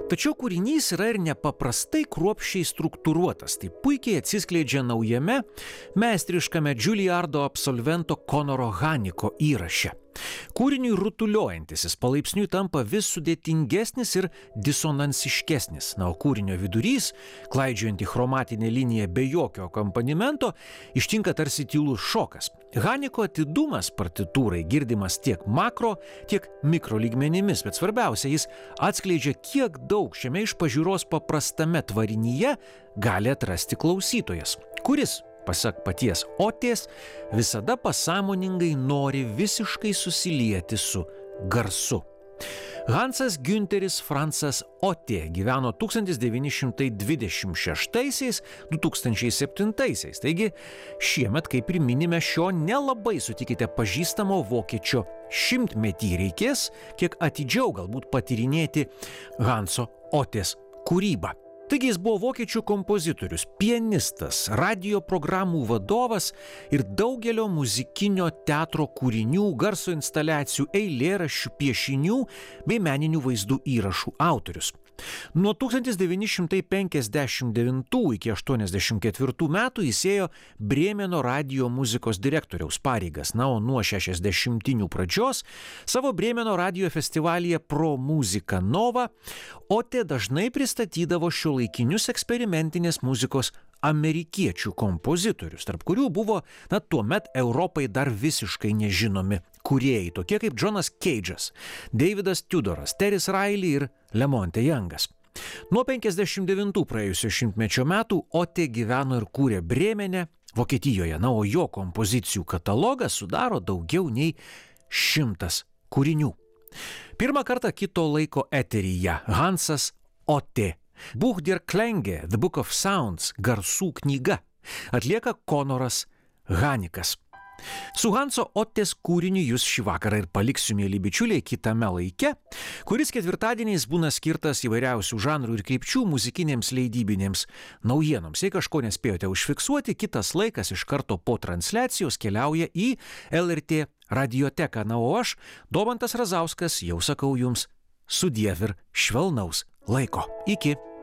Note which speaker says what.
Speaker 1: Tačiau kūrinys yra ir nepaprastai kruopščiai struktūruotas, tai puikiai atsiskleidžia naujame, meistriškame Juilliardo absolvento Conoro Haniko įraše. Kūriniui rutuliojantis jis palaipsniui tampa vis sudėtingesnis ir disonansiškesnis, o kūrinio vidurys, klaidžiuojantį chromatinę liniją be jokio akompanimento, ištinka tarsi tylus šokas. Haniko atidumas partitūrai girdimas tiek makro, tiek mikro lygmenimis, bet svarbiausia, jis atskleidžia, kiek daug šiame iš pažiūros paprastame tvarinyje gali atrasti klausytojas, kuris, pasak paties Otės, visada pasąmoningai nori visiškai susilieti su garsu. Hansas Günteris Francas Otė gyveno 1926–2007, taigi šiemet, kaip ir minime, šio nelabai, sutikite, pažįstamo vokiečio šimtmetį, reikės kiek atidžiau galbūt patyrinėti Hanso Otės kūrybą. Taigi jis buvo vokiečių kompozitorius, pianistas, radijo programų vadovas ir daugelio muzikinio teatro kūrinių, garso instaliacijų, eilėraščių, piešinių bei meninių vaizdų įrašų autorius. Nuo 1959 iki 1984 metų jis ėjo Brėmeno radijo muzikos direktoriaus pareigas, o nuo 60-ųjų pradžios savo Brėmeno radijo festivalyje Pro Musica Nova Otė dažnai pristatydavo šiuolaikinius eksperimentinės muzikos amerikiečių kompozitorius, tarp kurių buvo, tuomet Europai dar visiškai nežinomi kūrėjai, tokie kaip Jonas Cage'as, Davidas Tudoras, Terry Riley ir Lemonte Youngas. Nuo 59 praėjusio šimtmečio metų Otė gyveno ir kūrė Brėmene, Vokietijoje, o jo kompozicijų katalogą sudaro daugiau nei 100 kūrinių. Pirmą kartą kito laiko eteryje Hansas Otė. Buch der Klänge, The Book of Sounds, garsų knyga, atlieka Conoras Hanikas. Su Hanso Otės kūriniu jūs šį vakarą ir paliksiu, mieli bičiuliai, kitame laike, kuris ketvirtadieniais būna skirtas įvairiausių žanrų ir krypčių muzikinėms leidybinėms naujienoms. Jei kažko nespėjote užfiksuoti, kitas laikas iš karto po transliacijos keliauja į LRT radioteką. O aš, Domantas Razauskas, jau sakau jums sudiev ir švelnaus laiko. Iki.